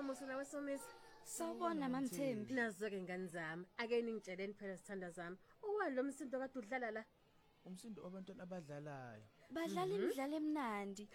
Musana wesomisa. Sawubona mamthembi. Nazo-ke ngani zami. Ake ningitsheleni phela sithanda zami. Uwani lo msindo kade udlala la? Umsindo wabantwana abadlalayo. Badlala imidlalo emnandi.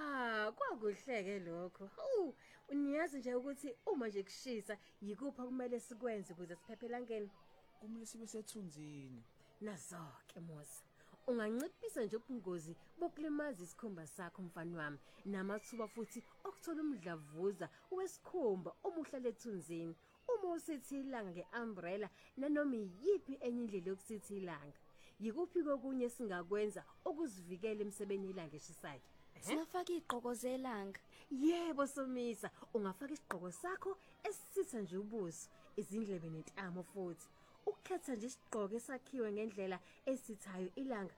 Kwakuhleke lokho. Uniyazi nje ukuthi uma nje kushisa yikupha kumele sikwenze ukuze siphephela ngene. Kumele sibe sethunzini. Nazo-ke Musa. Unganciphisa nje ubungozi bokulimaza isikhumba sakho mfana wami namathuba futhi okuthola umdlavuza wesikhumba uma uhlala ethunzini. Uma usithi ilanga ngeumbrella nanoma yipi enye indlela yokusithi ilanga. Yikuphi kokunye singakwenza ukuzivikela emsebenzini ilanga eshisayo? Singafaka igqoko zelanga. Yebo Somisa, ungafaka isigqoko sakho esisitha nje ubuso, izindlebe nentamo futhi. Ukhetha nje isigqoko esakhiwe ngendlela esithayo ilanga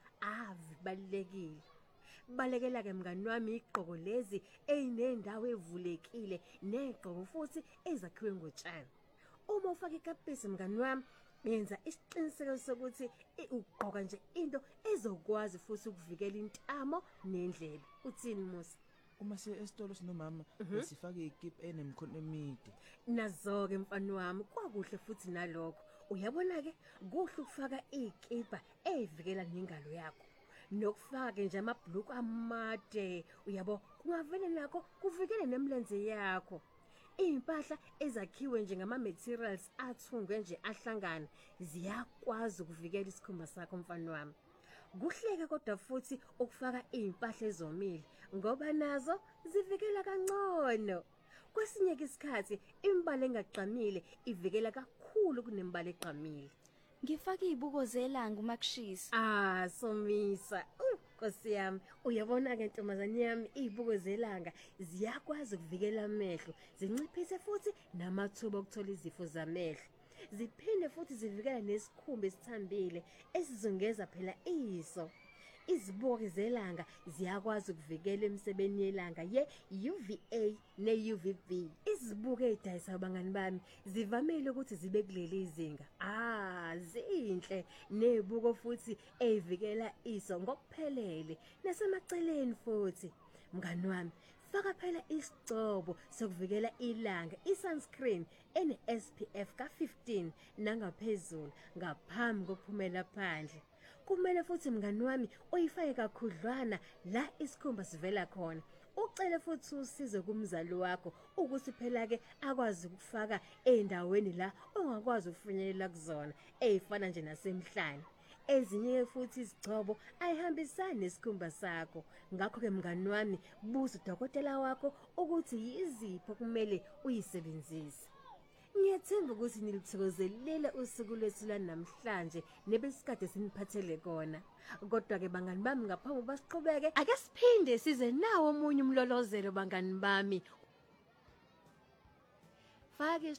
balekile. Balekela ke mngani wami igqoko lezi eyinendawo evulekile negqoko futhi ezakhiwe ngotshani. Uma ufaka ikapisi mngani wami yenza isiqiniseko sokuthi ugqoka nje into ezokwazi futhi ukuvikela intamo nendlebe. Uthini Musa? Uma siya esitolo sinomama sifake ikipa enemkhono emide. Nazo-ke mfana wami kwakuhle futhi nalokho. Uyabona ke kuhle ukufaka ikipa evikela nengalo yakho. Nokufaka nje amabhuluku amade uyabo kungavele nakho kuvikele nemlenze yakho. Impahla ezakhiwe nje ngama materials athungwe nje ahlangana ziyakwazi ukuvikela isikhumba sakho mfana wami. Kuhleke kodwa futhi ukufaka impahla ezomile ngoba nazo zivikela kangcono. Kwesinye isikhathi imbala engaqamile ivikela kakhulu kunembala eqamile. Ngifaka izibuko zelanga uma kushisa. Somisa. Nkosi yami, uyabona ke ntombazane yami izibuko zelanga ziyakwazi ukuvikela amehlo, zinciphise futhi namathuba okuthola izifo zamehlo. Ziphinde futhi zivikela nesikhumba esithambile esizungeza phela iso. Izibuko zelanga ziyakwazi ukuvikela emsebenzini yelanga ye-UVA ne-UVB. Izibuko ezidayisa abangani bami zivamile ukuthi zibe kuleli izinga. Zinhle nezibuko futhi ezivikela iso ngokuphelele nasemaceleni futhi. Mngani wami, faka phela isigcobo sokuvikela ilanga, i-sunscreen ene-SPF ka-15 nangaphezulu ngaphambi kokuphumela phandle. Kumele futhi mngani wami uyifake kakhudlwana la isikhumba sivela khona. Ucele futhi usize kumzali wakho ukuthi phela ke akwazi ukufaka endaweni la ongakwazi ukufinyelela kuzona ezifana nje nasemhlanje. Ezinye futhi izigcobo ayihambisani nesikhumba sakho. Ngakho ke mngani wami buza udokotela wakho ukuthi yizipho kumele uyisebenzise. Ngiyethemba ukuthi nilithokozelele usuku lwethu lanamhlanje nebesikade siniphathele kona. Kodwa ke bangani bami ngaphambi basiqhubeke ake siphinde size nawo omunye umlolozelo bangani bami. Faka